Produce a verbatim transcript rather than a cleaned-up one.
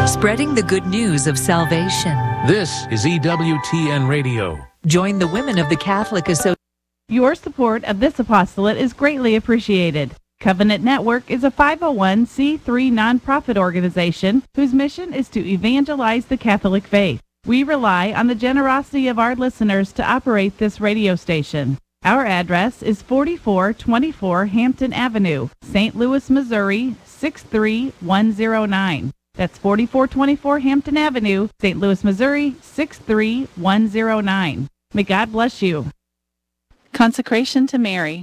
spreading the good news of salvation. This is E W T N Radio. Join the Women of the Catholic Association. Your support of this apostolate is greatly appreciated. Covenant Network is a five oh one c three nonprofit organization whose mission is to evangelize the Catholic faith. We rely on the generosity of our listeners to operate this radio station. Our address is forty-four twenty-four Hampton Avenue, Saint Louis, Missouri, six three one zero nine. That's forty-four twenty-four Hampton Avenue, Saint Louis, Missouri, six three one zero nine. May God bless you. Consecration to Mary.